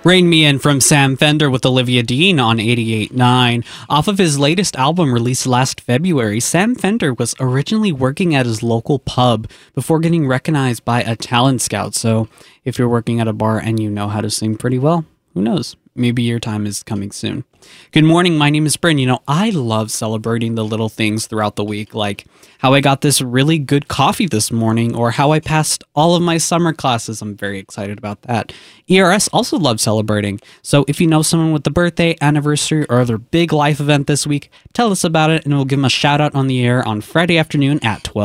Rain Me In from Sam Fender with Olivia Dean on 88.9. Off of his latest album released last February, Sam Fender was originally working at his local pub before getting recognized by a talent scout. So if you're working at a bar and you know how to sing pretty well, who knows? Maybe your time is coming soon. Good morning, my name is Bryn. I love celebrating the little things throughout the week, like how I got this really good coffee this morning or how I passed all of my summer classes. I'm very excited about that. ERS also loves celebrating. So if you know someone with a birthday, anniversary, or other big life event this week, tell us about it and we'll give them a shout out on the air on Friday afternoon at 12.